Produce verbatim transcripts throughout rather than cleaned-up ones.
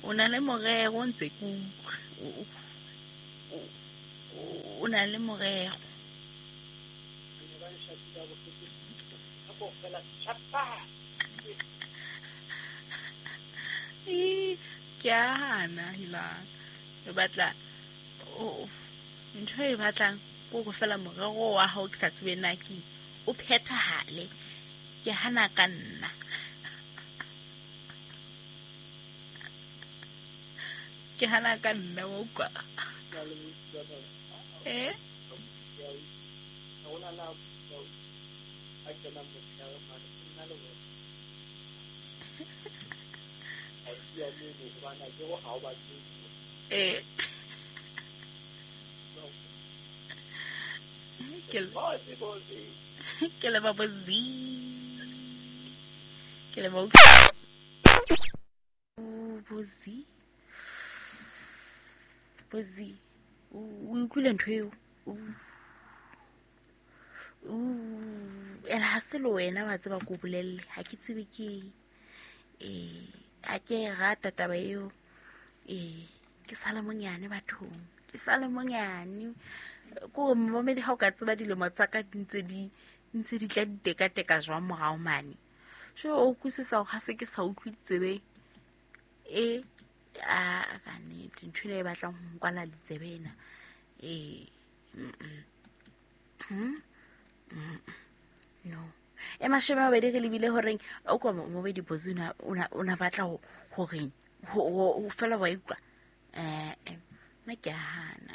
o na le morero ntse ke o na le morero e ke a hana hilang e batla o ntho e batlang go go fela morero wa hao ke sa tsebe na ke o phethahale ke hana ka nna ke hana ka nna o kwa eh eh ke le ba bozi ke le ba bozi bozi o utlwile ntho eo o ela ha se lo wena wa tseba go bolelle ha ke tsebe ke eh a ke rata taba eo eh ke sala monyane bathong ke sala monyane go mmomedi ha o ka tseba dilemo tsa ka dintse di ntse di tla diteka teka jwa morao mane so o kusisa ga se ke sa utlwi tsebe e a ka ne ntshwele ba tla go kwala ditsebena eh hm no e mashema ba bedi ke lebile horeng o kwa mo be dipozuna una una batla ho horeng ho fela wa ikwa eh nna ke hana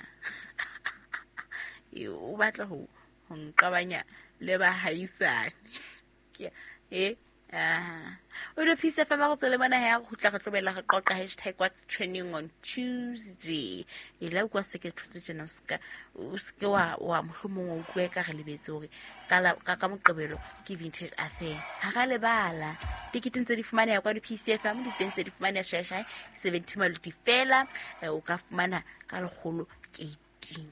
o batla ho nqabanya le ba haisane ke eh ah o re phisa fa ba go tsele bana ya go tla go tlobela go qoqa hashtag what's trending on Tuesday ila kwa se ke thutse tsena ska o ske wa wa mohlomong o kwe ka re lebetse hore ka ka ka moqebelo ke vintage affair ha ga le bala tikete ntse di fumana ya kwa di P C F M di teng tse di fumana shasha seventy maludi fela o ka fumana ka legolo ke eighteen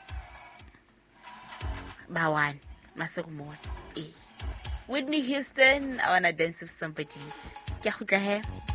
ba one masego mo eh Whitney Houston, I wanna dance with somebody. Ke a khutla he.